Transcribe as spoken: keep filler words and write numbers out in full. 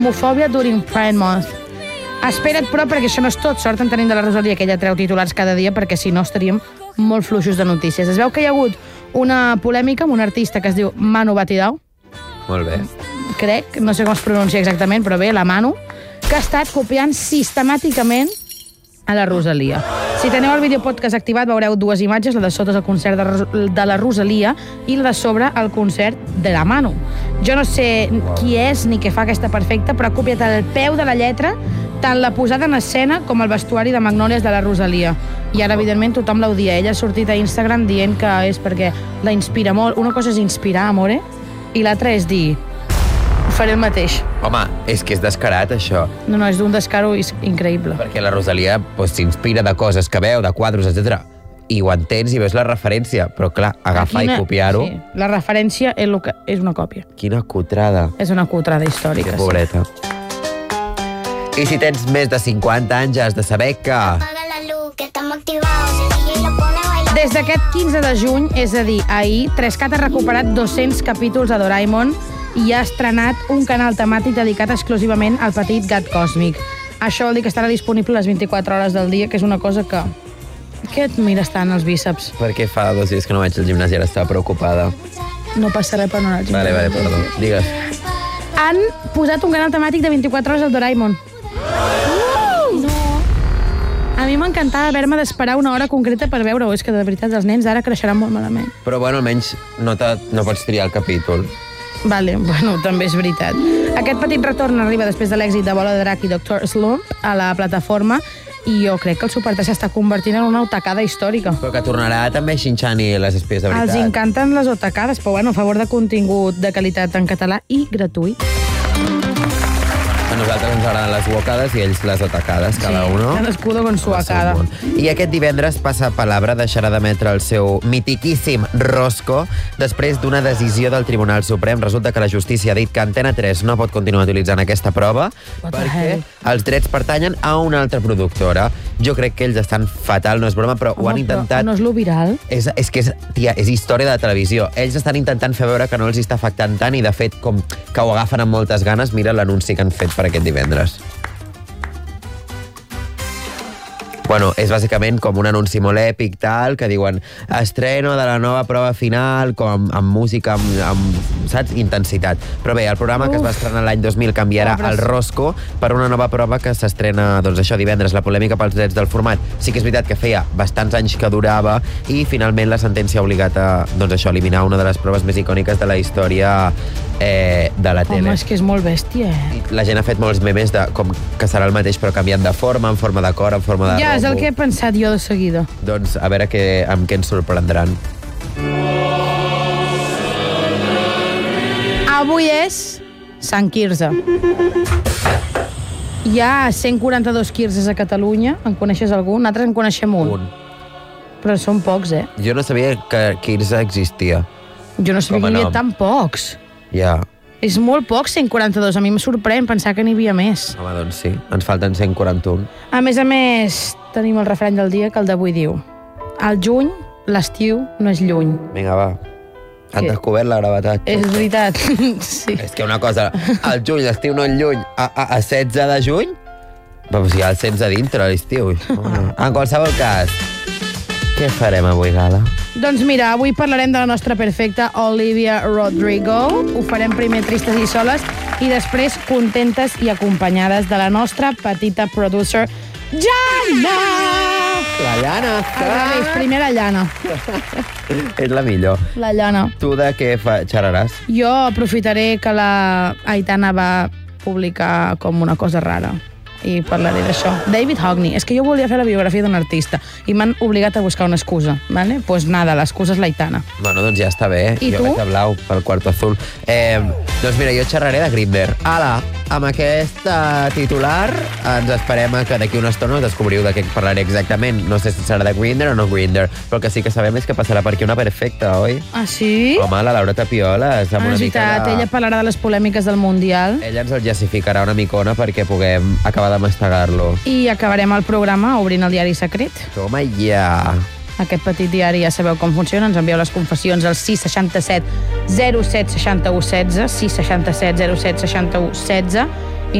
Homofòbia during Pride Month. Espera't, però, perquè això no és tot. Sort en tenim de la Rosalia, que ella treu titulars cada dia, perquè si no estaríem molt fluixos de notícies. Es veu que hi ha hagut una polèmica amb un artista que es diu Manu Batidao. Molt bé. Crec, no sé com es pronuncia exactament, però bé, la Manu, que ha estat copiant sistemàticament a la Rosalia. Si teniu el videopodcast activat veureu dues imatges, la de sota és el concert de, Ros de la Rosalia i la de sobre el concert de la Manu. Jo no sé qui és ni què fa aquesta perfecta, però ha copiat el peu de la lletra, tant la posada en escena com el vestuari de Magnòlies de la Rosalia. I ara, evidentment, tothom l'odia. Ella ha sortit a Instagram dient que és perquè la inspira molt. Una cosa és inspirar, amore, i l'altra és dir faré el mateix. Home, és que és descarat, això. No, no, és d'un descaro increïble. Perquè la Rosalia pues, s'inspira de coses que veu, de quadros, etcètera. I ho entens i veus la referència. Però, clar, agafar Quina... i copiar-ho... Sí, la referència és, que... és una còpia. Quina cutrada. És una cutrada històrica. Que pobreta. Sí. I si tens més de cinquanta anys, has de saber que... Des d'aquest quinze de juny, és a dir, ahir, Trescat ha recuperat dos-cents capítols de Doraemon i ha estrenat un canal temàtic dedicat exclusivament al petit gat còsmic. Això vol dir que estarà disponible les vint-i-quatre hores del dia, que és una cosa que... Què et mires tant els bíceps? Perquè fa dos dies que no vaig al gimnàs i ara estava preocupada. No passa res per no anar al gimnàs. Vale, vale, perdó. Digues. Han posat un canal temàtic de vint-i-quatre hores al Doraemon. Uh! No. A mi m'encantava haver-me d'esperar una hora concreta per veure-ho. És que, de veritat, els nens ara creixeran molt malament. Però, bueno, almenys no, no pots triar el capítol. Vale, bueno, també és veritat. Aquest petit retorn arriba després de l'èxit de Bola de Drac i doctor Slump a la plataforma i jo crec que el Super-T s'està convertint en una otacada històrica. Però que tornarà també Shin-Chan i les espies de veritat. Els encanten les otacades, però bueno, a favor de contingut de qualitat en català i gratuït. A nosaltres ens agraden les uocades i ells les atacades, cada sí, uno. Cadascudo con su acada. I aquest divendres Passa Palabra deixarà d'emetre el seu mitiquíssim Rosco després d'una decisió del Tribunal Suprem. Resulta que la justícia ha dit que Antena tres no pot continuar utilitzant aquesta prova perquè els drets pertanyen a una altra productora. Jo crec que ells estan fatal, no és broma, però Home, ho han intentat... no és lo viral? És, és que és, tia, és història de televisió. Ells estan intentant fer veure que no els està afectant tant i, de fet, com que ho agafen amb moltes ganes, mira l'anunci que han fet per aquest divendres. Bueno, és bàsicament com un anunci molt èpic, tal, que diuen estreno de la nova prova final, com amb, amb música, amb, amb, saps, intensitat. Però bé, el programa Uf. que es va estrenar l'any dos mil canviarà oh, el Rosco per una nova prova que s'estrena, doncs això, divendres, la polèmica pels drets del format. Sí que és veritat que feia bastants anys que durava i finalment la sentència ha obligat a, doncs això, eliminar una de les proves més icòniques de la història eh, de la tele. Home, és que és molt bèstia, eh? La gent ha fet molts memes de com que serà el mateix però canviant de forma, en forma de cor, en forma de... Ja, és el que he pensat jo de seguida. Doncs a veure què, amb què ens sorprendran. Avui és Sant Quirze. Hi ha cent quaranta-dos quirzes a Catalunya. En coneixes algun? Nosaltres en coneixem un. un. Però són pocs, eh? Jo no sabia que Quirze existia. Jo no sabia que hi havia tan pocs. Ja. És molt poc, cent quaranta-dos. A mi em sorprèn pensar que n'hi havia més. Home, doncs sí. Ens falten cent quaranta-un. A més a més, tenim el refrany del dia, que el d'avui diu: al juny, l'estiu no és lluny. Vinga, va. Han descobert la gravetat. És veritat, sí. És que una cosa, al juny, l'estiu no és lluny, a, a, a setze de juny, però si ja el sents a dintre, l'estiu. En qualsevol cas, què farem avui, Gala? Doncs mira, avui parlarem de la nostra perfecta Olivia Rodrigo. Ho farem primer tristes i soles i després contentes i acompanyades de la nostra petita producer, Jana! La Llana. Al primer la Llana. És la millor. La Llana. Tu de què fa... xerraràs? Jo aprofitaré que la Aitana va publicar com una cosa rara i parlaré d'això. David Hockney. És que jo volia fer la biografia d'un artista i m'han obligat a buscar una excusa, ¿vale? Pues nada, l'excusa és l'Aitana. Bueno, doncs ja està bé. I jo tu? vaig de blau pel Cuarto Azul. Eh, doncs mira, jo xerraré de Grindr. Ala, amb aquesta titular ens esperem que d'aquí una estona descobriu de què parlaré exactament. No sé si serà de Grindr o no Grindr, però el que sí que sabem és que passarà per aquí una perfecta, oi? Ah, sí? Home, la Laura Tapiola. És amb Ah, una és mica veritat, de... ella parlarà de les polèmiques del Mundial. Ella ens el jassificarà una micona perquè puguem acabar de mastegar-lo. I acabarem el programa obrint el diari secret. Toma ja! Aquest petit diari ja sabeu com funciona. Ens envieu les confessions al sis seixanta-set zero set seixanta-u setze, sis seixanta-set zero set seixanta-u setze.